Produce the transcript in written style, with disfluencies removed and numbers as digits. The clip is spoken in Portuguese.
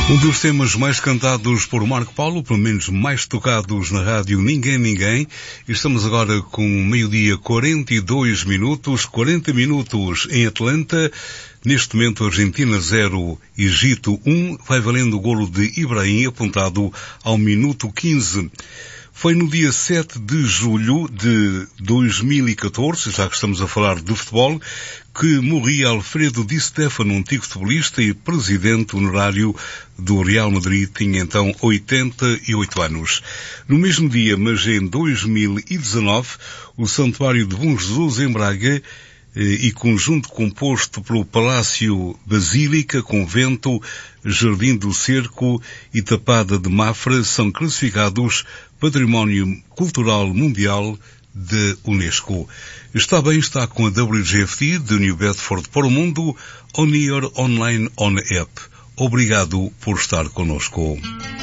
Um dos temas mais cantados por Marco Paulo, pelo menos mais tocados na rádio Ninguém Ninguém. Estamos agora com meio-dia 42 minutos, 40 minutos em Atlanta. Neste momento, Argentina 0, Egito 1, vai valendo o golo de Ibrahim, apontado ao minuto 15. Foi no dia 7 de julho de 2014, já que estamos a falar de futebol, que morria Alfredo Di Stéfano, antigo futebolista e presidente honorário do Real Madrid, tinha então 88 anos. No mesmo dia, mas em 2019, o Santuário de Bom Jesus, em Braga, e conjunto composto pelo Palácio Basílica, Convento, Jardim do Cerco e Tapada de Mafra são classificados Património Cultural Mundial da Unesco. Está com a WGFT de New Bedford para o mundo, on air, online, on app. Obrigado por estar connosco.